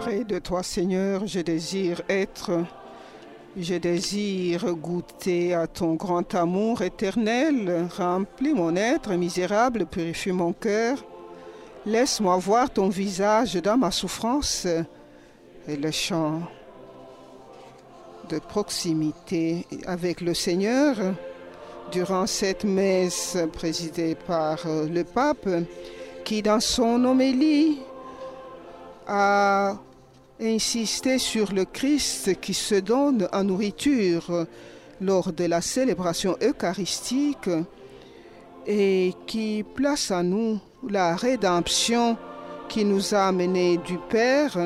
Près de toi, Seigneur, je désire goûter à ton grand amour éternel. Remplis mon être misérable, purifie mon cœur. Laisse-moi voir ton visage dans ma souffrance. Et le chant de proximité avec le Seigneur durant cette messe présidée par le pape qui, dans son homélie, a insisté sur le Christ qui se donne en nourriture lors de la célébration eucharistique et qui place à nous la rédemption qui nous a amenés du Père.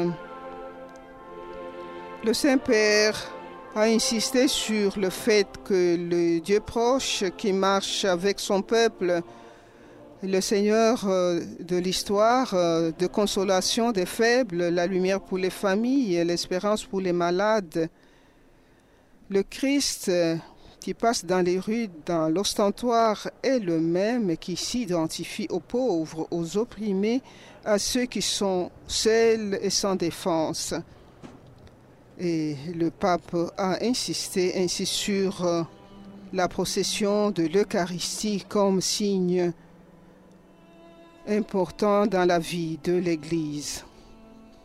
Le Saint-Père a insisté sur le fait que le Dieu proche qui marche avec son peuple, le Seigneur de l'histoire, de consolation des faibles, la lumière pour les familles et l'espérance pour les malades. Le Christ qui passe dans les rues, dans l'ostentoire, est le même qui s'identifie aux pauvres, aux opprimés, à ceux qui sont seuls et sans défense. Et le pape a insisté ainsi sur la procession de l'Eucharistie comme signe important dans la vie de l'Église.